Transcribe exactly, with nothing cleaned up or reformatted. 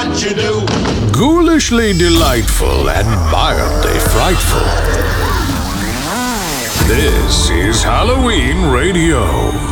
what you do. Ghoulishly delightful and mildly frightful. This is Halloween Radio.